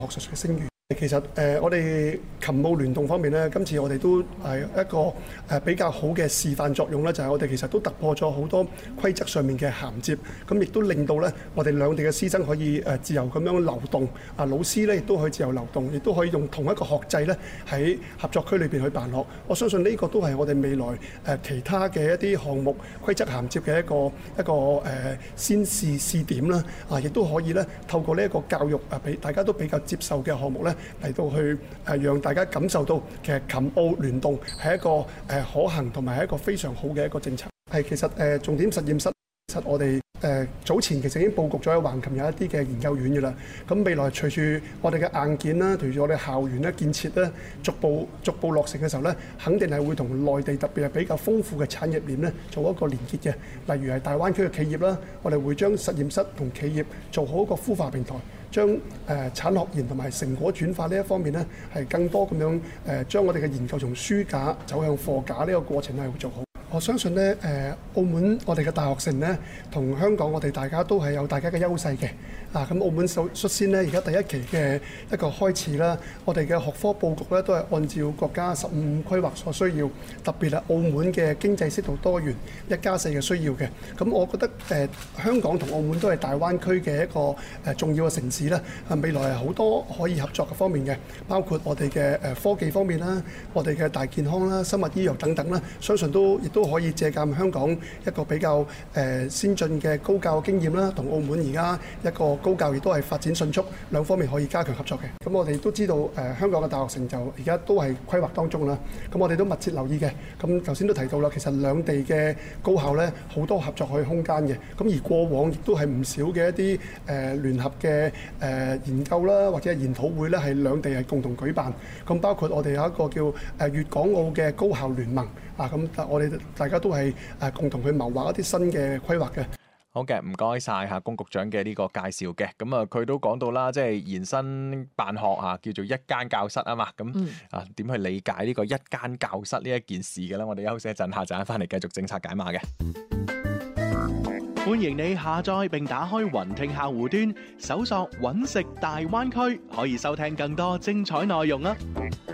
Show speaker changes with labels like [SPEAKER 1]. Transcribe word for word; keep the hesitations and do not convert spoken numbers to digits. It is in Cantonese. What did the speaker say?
[SPEAKER 1] 學術嘅聲譽。其實誒、呃，我哋琴澳聯動方面咧，今次我哋都係一個誒、呃、比較好嘅示範作用咧，就係、是、我哋其實都突破咗好多規則上面嘅銜接，咁亦都令到咧我哋兩地嘅師生可以誒、呃、自由咁樣流動，啊老師咧亦都可以自由流動，亦都可以用同一個學制咧喺合作區裏邊去辦學。我相信呢個都係我哋未來誒、呃、其他嘅一啲項目規則銜接嘅一個一個誒、呃、先試試點啦，啊亦都可以咧透過呢一個教育啊，俾大家都比較接受嘅項目咧。嚟到去誒，讓大家感受到其實琴澳聯動係一個誒可行同埋係一個非常好嘅一個政策。係其實誒重點實驗室，其實我哋誒早前其實已經佈局咗喺橫琴有一啲嘅研究院嘅啦。咁未來隨住我哋嘅硬件啦，隨住我哋校園咧建設咧，逐步逐步落成嘅時候咧，肯定係會同內地特別係比較豐富嘅產業鏈咧做一個連結嘅。例如係大灣區嘅企業啦，我哋會將實驗室同企業做好一個孵化平台。將誒、呃、產學研同埋成果轉化呢一方面呢，係更多咁樣誒、呃，將我哋嘅研究從書架走向課架呢個過程係會做好。我相信呢，誒、呃、澳門我哋嘅大學城呢，同香港我哋大家都係有大家嘅優勢嘅。啊，咁澳門首率先呢，而家第一期嘅一個開始啦，我哋嘅學科佈局咧都係按照國家十五規劃所需要，特別係澳門嘅經濟適度多元一加四嘅需要嘅。咁我覺得誒、呃、香港同澳門都係大灣區嘅一個誒、呃、重要嘅城市啦。啊，未來係好多可以合作嘅方面嘅，包括我哋嘅誒科技方面啦，我哋嘅大健康啦、生物醫藥等等啦，相信都亦都可以借鑑香港一個比較誒、呃、先進嘅高教經驗啦，同澳門而家一個高教亦都係發展迅速，兩方面可以加強合作嘅。咁我哋都知道誒、呃、香港嘅大學城就而家都係規劃當中啦。咁我哋都密切留意嘅。咁頭先都提到啦，其實兩地嘅高校咧好多合作嘅空間嘅。咁而過往亦都係唔少嘅一啲誒、呃、聯合嘅誒、呃、研究啦，或者係研討會咧，係兩地係共同舉辦。咁包括我哋有一個叫誒粵港澳嘅高校聯盟啊。咁我哋大家都係誒共同去謀劃一啲新嘅規劃嘅。
[SPEAKER 2] 好嘅，唔該晒嚇龔局長嘅呢個介紹嘅。咁啊，佢都講到啦，即係延伸辦學啊，叫做一間教室啊嘛。咁啊，點去理解呢個一間教室呢一件事嘅咧？我哋休息一陣，下陣翻嚟繼續政策解碼嘅。
[SPEAKER 3] 歡迎你下載並打開雲聽客戶端，搜索揾食大灣區，可以收聽更多精彩內容啊！